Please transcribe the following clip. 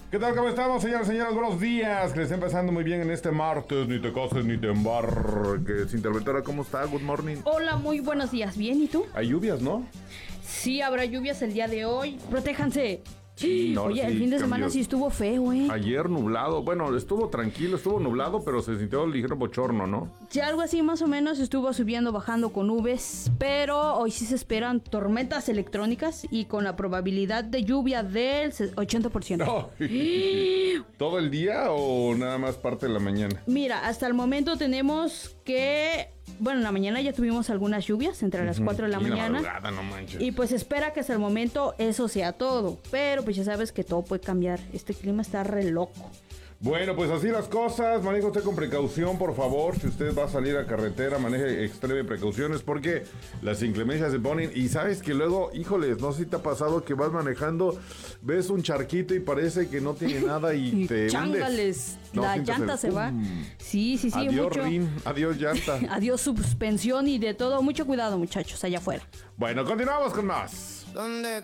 ¿Qué tal? ¿Cómo estamos, señores, señoras? Buenos días. Que les estén pasando muy bien en este martes. Ni te cases ni te embarques. Interventora, ¿cómo está? Good morning. Hola, muy buenos días. ¿Bien? ¿Y tú? Hay lluvias, ¿no? Sí, habrá lluvias el día de hoy. ¡Protéjanse! Sí, no, Oye, sí, el fin de semana cambios. sí estuvo feo, ¿eh? Ayer nublado. Bueno, estuvo tranquilo, estuvo nublado, pero se sintió ligero bochorno, ¿no? Sí, algo así más o menos estuvo subiendo, bajando con nubes, pero hoy sí se esperan tormentas electrónicas y con la probabilidad de lluvia del 80%. No. ¿Todo el día o nada más parte de la mañana? Mira, hasta el momento tenemos que... Bueno, en la mañana ya tuvimos algunas lluvias entre las 4 de la Y mañana. madrugada, no manches. Y pues espera que hasta el momento eso sea todo. Pero pues ya sabes que todo puede cambiar. Este clima está re loco. Bueno, pues así las cosas. Maneje usted con precaución, por favor. Si usted va a salir a carretera, maneje extreme precauciones porque las inclemencias se ponen. Y sabes que luego, híjoles, no sé si te ha pasado que vas manejando, ves un charquito y parece que no tiene nada y te chángales, hundes. No, la sientes llanta el se va. pum. Sí, Adiós mucho. rin, adiós llanta. Adiós suspensión y de todo. Mucho cuidado, muchachos, allá afuera. Bueno, continuamos con más. ¿Dónde